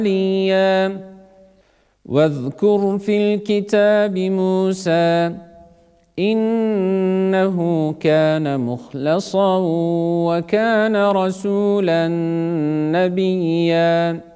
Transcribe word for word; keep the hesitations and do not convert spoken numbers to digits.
عليا واذكر في الكتاب موسى إنه كان مخلصا وكان رسولا نبيا